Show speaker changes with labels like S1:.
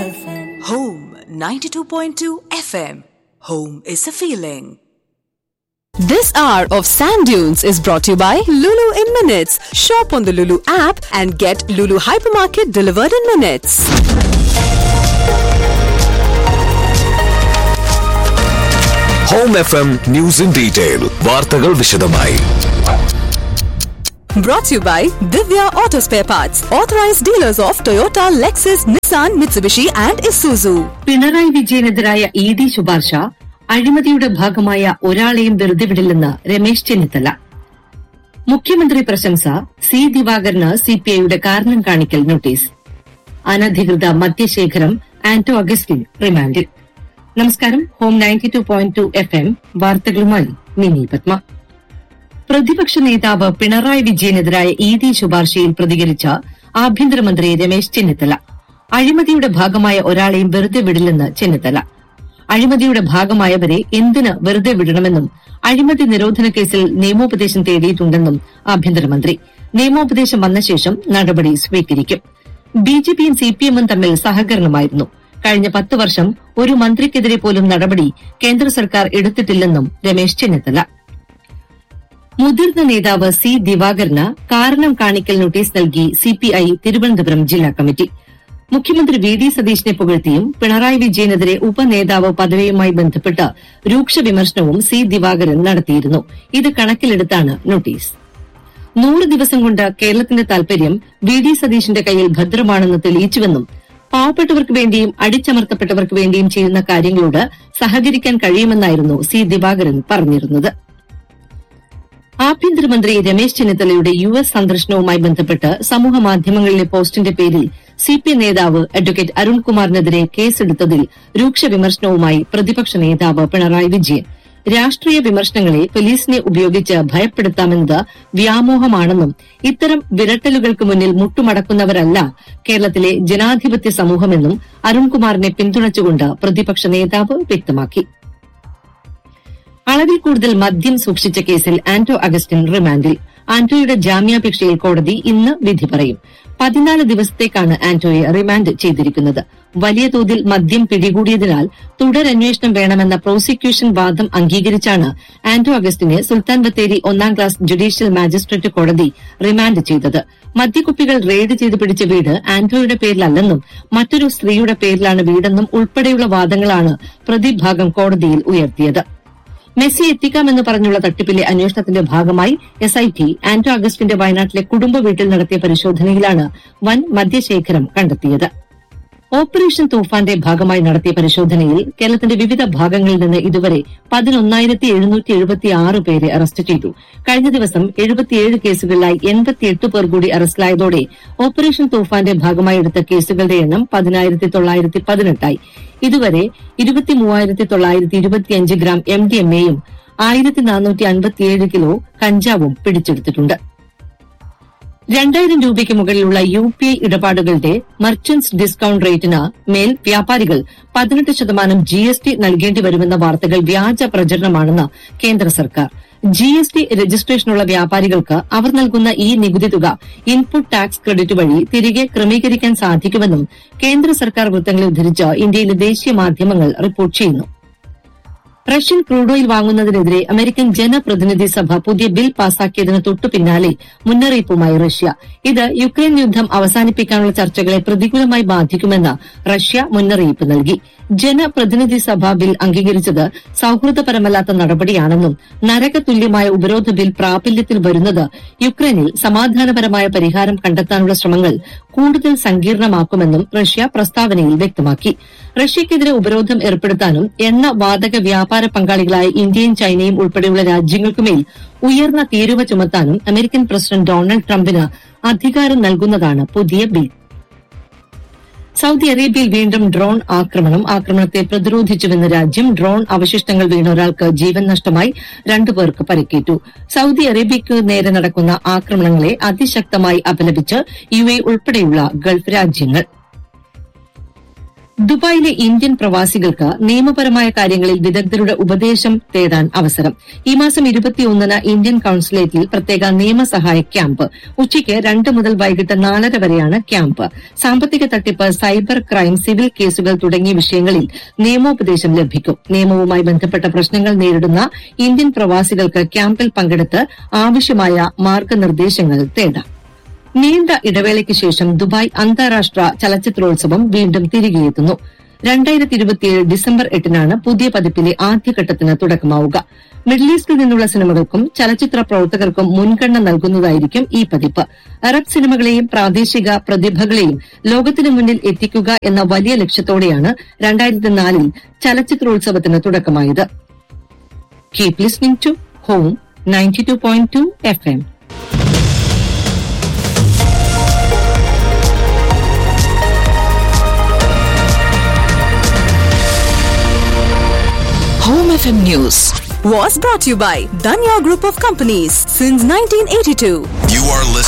S1: Home 92.2 FM. Home is a feeling.
S2: This hour of Sand Dunes is brought to you by Lulu in Minutes. Shop on the Lulu app and get Lulu Hypermarket delivered in minutes.
S3: Home FM News in Detail. വാർത്തകൾ വിശദമായി.
S2: Brought to you by Divya Auto Spare Parts, authorized dealers of Toyota, Lexus, Nissan, Mitsubishi and Isuzu.
S4: Pinarayi വിജയനെതിരായ ED ശുപാർശ അഴിമതിയുടെ ഭാഗമായ ഒരാളെയും വെറുതെ വിടില്ലെന്ന് രമേശ് ചെന്നിത്തല. മുഖ്യമന്ത്രി പ്രശംസ, C Divakaran സിപിഐയുടെ കാരണം കാണിക്കൽ നോട്ടീസ്. അനധികൃത മദ്യശേഖരം, ആന്റോ അഗസ്റ്റിൻ റിമാൻഡിൽ. നമസ്കാരം. ഹോം 92.2 FM വാർത്തകളുമായി മിനി പത്മ. പ്രതിപക്ഷ നേതാവ് പിണറായി വിജയനെതിരായ ED ശുപാർശയിൽ പ്രതികരിച്ച ആഭ്യന്തരമന്ത്രി രമേശ് ചെന്നിത്തല അഴിമതിയുടെ ഭാഗമായ ഒരാളെയും വെറുതെ വിടില്ലെന്ന് ചെന്നിത്തല. അഴിമതിയുടെ ഭാഗമായവരെ എന്തിന് വെറുതെ വിടണമെന്നും അഴിമതി നിരോധന കേസിൽ നിയമോപദേശം തേടിയിട്ടുണ്ടെന്നും ആഭ്യന്തരമന്ത്രി. നിയമോപദേശം വന്ന ശേഷം നടപടി സ്വീകരിക്കും. ബിജെപിയും സിപിഎമ്മും തമ്മിൽ സഹകരണമായിരുന്നു. കഴിഞ്ഞ 10 വർഷം ഒരു മന്ത്രിക്കെതിരെ പോലും നടപടി കേന്ദ്ര സർക്കാർ എടുത്തിട്ടില്ലെന്നും രമേശ് ചെന്നിത്തല. മുതിർന്ന നേതാവ് സി ദിവാകരന് കാരണം കാണിക്കൽ നോട്ടീസ് നൽകി സിപിഐ തിരുവനന്തപുരം ജില്ലാ കമ്മിറ്റി. മുഖ്യമന്ത്രി VD സതീശനെ പുകഴ്ത്തിയും പിണറായി വിജയനെതിരെ ഉപനേതാവ് പദവിയുമായി ബന്ധപ്പെട്ട് രൂക്ഷ വിമർശനവും സി ദിവാകരൻ നടത്തിയിരുന്നു. ഇത് കണക്കിലെടുത്താണ് നോട്ടീസ്. 100 ദിവസം കൊണ്ട് കേരളത്തിന്റെ താൽപര്യം VD സതീശന്റെ കയ്യിൽ ഭദ്രമാണെന്ന് തെളിയിച്ചുവെന്നും പാവപ്പെട്ടവർക്ക് വേണ്ടിയും അടിച്ചമർത്തപ്പെട്ടവർക്ക് വേണ്ടിയും ചെയ്യുന്ന കാര്യങ്ങളോട് സഹകരിക്കാൻ കഴിയുമെന്നായിരുന്നു സി ദിവാകരൻ പറഞ്ഞിരുന്നത്. ആഭ്യന്തരമന്ത്രി രമേശ് ചെന്നിത്തലയുടെ US സന്ദർശനവുമായി ബന്ധപ്പെട്ട് സമൂഹമാധ്യമങ്ങളിലെ പോസ്റ്റിന്റെ പേരിൽ സിപിഎം നേതാവ് അഡ്വക്കേറ്റ് അരുൺകുമാറിനെതിരെ കേസെടുത്തതിൽ രൂക്ഷ വിമർശനവുമായി പ്രതിപക്ഷ നേതാവ് പിണറായി വിജയൻ. രാഷ്ട്രീയ വിമർശനങ്ങളെ പോലീസിനെ ഉപയോഗിച്ച് ഭയപ്പെടുത്താമെന്നത് വ്യാമോഹമാണെന്നും ഇത്തരം വിരട്ടലുകൾക്ക് മുന്നിൽ മുട്ടുമടക്കുന്നവരല്ല കേരളത്തിലെ ജനാധിപത്യ സമൂഹമെന്നും അരുൺകുമാറിനെ പിന്തുണച്ചുകൊണ്ട് പ്രതിപക്ഷ നേതാവ് വ്യക്തമാക്കി. അളവിൽ കൂടുതൽ മദ്യം സൂക്ഷിച്ച കേസിൽ ആന്റോ അഗസ്റ്റിൻ റിമാൻഡിൽ. ആന്റോയുടെ ജാമ്യാപേക്ഷയിൽ കോടതി ഇന്ന് വിധി പറയും. 14 ദിവസത്തേക്കാണ് ആന്റോയെ റിമാൻഡ് ചെയ്തിരിക്കുന്നത്. വലിയ തോതിൽ മദ്യം പിടികൂടിയതിനാൽ തുടരന്വേഷണം വേണമെന്ന പ്രോസിക്യൂഷൻ വാദം അംഗീകരിച്ചാണ് Anto അഗസ്റ്റിനെ Sultan Bathery 1ാം class judicial magistrate കോടതി റിമാൻഡ് ചെയ്തത്. മദ്യക്കുപ്പികൾ റെയ്ഡ് ചെയ്ത് പിടിച്ച വീട് ആന്റോയുടെ പേരിലല്ലെന്നും മറ്റൊരു സ്ത്രീയുടെ പേരിലാണ് വീടെന്നും ഉൾപ്പെടെയുള്ള വാദങ്ങളാണ് പ്രതിഭാഗം കോടതിയിൽ ഉയർത്തിയത്. മെസ്സി എത്തിക്കാമെന്ന് പറഞ്ഞുള്ള തട്ടിപ്പിലെ അന്വേഷണത്തിന്റെ ഭാഗമായി SIT ആന്റോ അഗസ്റ്റിന്റെ വയനാട്ടിലെ കുടുംബ വീട്ടിൽ നടത്തിയ പരിശോധനയിലാണ് വൻ മദ്യശേഖരം കണ്ടെത്തിയത്. ഓപ്പറേഷൻ തൂഫാന്റെ ഭാഗമായി നടത്തിയ പരിശോധനയിൽ കേരളത്തിന്റെ വിവിധ ഭാഗങ്ങളിൽ നിന്ന് ഇതുവരെ 11,776 പേരെ അറസ്റ്റ് ചെയ്തു. കഴിഞ്ഞ ദിവസം 77 കേസുകളിലായി 88 പേർ കൂടി അറസ്റ്റിലായതോടെ ഓപ്പറേഷൻ തൂഫാന്റെ ഭാഗമായി എടുത്ത കേസുകളുടെ എണ്ണം 10,918 ഇതുവരെ 23,925 ഗ്രാം MDMAയും 1,457 കിലോ കഞ്ചാവും പിടിച്ചെടുത്തിട്ടുണ്ട്. 2,000 രൂപയ്ക്ക് മുകളിലുള്ള UPI ഇടപാടുകളുടെ മർച്ചന്റ്സ് ഡിസ്കൌണ്ട് റേറ്റിന് മേൽ വ്യാപാരികൾ 18% GST നൽകേണ്ടി വരുമെന്ന വാർത്തകൾ വ്യാജ പ്രചരണമാണെന്ന് കേന്ദ്ര സർക്കാർ. GST രജിസ്ട്രേഷനുള്ള വ്യാപാരികൾക്ക് അവർ നൽകുന്ന ഈ നികുതി തുക ഇൻപുട്ട് ടാക്സ് ക്രെഡിറ്റ് വഴി തിരികെ ക്രമീകരിക്കാൻ സാധിക്കുമെന്നും കേന്ദ്ര സർക്കാർ വൃത്തങ്ങളെ ഉദ്ധരിച്ച് ഇന്ത്യയിലെ ദേശീയ മാധ്യമങ്ങൾ റിപ്പോർട്ട് ചെയ്യുന്നു. റഷ്യൻ ക്രൂഡ് ഓയിൽ വാങ്ങുന്നതിനെതിരെ അമേരിക്കൻ ജനപ്രതിനിധി സഭ പുതിയ ബിൽ പാസാക്കിയതിന് തൊട്ടു പിന്നാലെ മുന്നറിയിപ്പുമായി റഷ്യ. ഇത് യുക്രൈൻ യുദ്ധം അവസാനിപ്പിക്കാനുള്ള ചർച്ചകളെ പ്രതികൂലമായി ബാധിക്കുമെന്ന് റഷ്യ മുന്നറിയിപ്പ് നൽകി. ജനപ്രതിനിധി സഭ ബിൽ അംഗീകരിച്ചത് സൌഹൃദപരമല്ലാത്ത നടപടിയാണെന്നും നരകതുല്യമായ ഉപരോധ ബിൽ പ്രാബല്യത്തിൽ വരുന്നത് യുക്രൈനിൽ സമാധാനപരമായ പരിഹാരം കണ്ടെത്താനുള്ള ശ്രമങ്ങൾ കൂടുതൽ സങ്കീർണമാക്കുമെന്നും റഷ്യ പ്രസ്താവനയിൽ വ്യക്തമാക്കി. റഷ്യയ്ക്കെതിരെ ഉപരോധം ഏർപ്പെടുത്താനും എണ്ണ വാതക വ്യാപാര പങ്കാളികളായ ഇന്ത്യയും ചൈനയും ഉൾപ്പെടെയുള്ള രാജ്യങ്ങൾക്കുമേൽ ഉയർന്ന തീരുവ ചുമത്താനും അമേരിക്കൻ പ്രസിഡന്റ് ഡൊണാൾഡ് ട്രംപിന് അധികാരം നൽകുന്നതാണ് പുതിയ ബിൽ. സൌദി അറേബ്യയിൽ വീണ്ടും ഡ്രോൺ ആക്രമണത്തെ പ്രതിരോധിച്ചുവെന്ന രാജ്യം. ഡ്രോൺ അവശിഷ്ടങ്ങൾ വീണ ഒരാൾക്ക് ജീവൻ നഷ്ടമായി, 2 പേർക്ക് പരിക്കേറ്റു. സൌദി അറേബ്യയ്ക്ക് നേരെ നടക്കുന്ന ആക്രമണങ്ങളെ അതിശക്തമായി അപലപിച്ച് UAE ഉൾപ്പെടെയുള്ള ഗൾഫ് രാജ്യങ്ങൾ. ദുബായിലെ ഇന്ത്യൻ പ്രവാസികൾക്ക് നിയമപരമായ കാര്യങ്ങളിൽ വിദഗ്ധരുടെ ഉപദേശം തേടാൻ അവസരം. ഈ മാസം 21-ന് ഇന്ത്യൻ കൌൺസിലേറ്റിൽ പ്രത്യേക നിയമസഹായ ക്യാമ്പ്. ഉച്ചയ്ക്ക് 2 മുതൽ വൈകിട്ട് 4:30 വരെയാണ് ക്യാമ്പ്. സാമ്പത്തിക തട്ടിപ്പ്, സൈബർ ക്രൈം, സിവിൽ കേസുകൾ തുടങ്ങിയ വിഷയങ്ങളിൽ നിയമോപദേശം ലഭിക്കും. നിയമവുമായി ബന്ധപ്പെട്ട പ്രശ്നങ്ങൾ നേരിടുന്ന ഇന്ത്യൻ പ്രവാസികൾക്ക് ക്യാമ്പിൽ പങ്കെടുത്ത് ആവശ്യമായ മാർഗനിർദ്ദേശങ്ങൾ തേടാം. നീണ്ട ഇടവേളയ്ക്ക് ശേഷം ദുബായ് അന്താരാഷ്ട്ര ചലച്ചിത്രോത്സവം വീണ്ടും തിരികെയെത്തുന്നു. 2027 ഡിസംബർ 8-നാണ് പുതിയ പതിപ്പിലെ ആദ്യഘട്ടത്തിന് തുടക്കമാവുക. മിഡിൽ ഈസ്റ്റിൽ നിന്നുള്ള സിനിമകൾക്കും ചലച്ചിത്ര പ്രവർത്തകർക്കും മുൻഗണന നൽകുന്നതായിരിക്കും ഈ പതിപ്പ്. അറബ് സിനിമകളെയും പ്രാദേശിക പ്രതിഭകളെയും ലോകത്തിനു മുന്നിൽ എത്തിക്കുക എന്ന വലിയ ലക്ഷ്യത്തോടെയാണ് 2004-ൽ ചലച്ചിത്രോത്സവത്തിന് തുടക്കമായത്. Keep listening to home 92.2 FM.
S1: Home FM News was brought to you by Danya Group of Companies since 1982.
S3: You are listening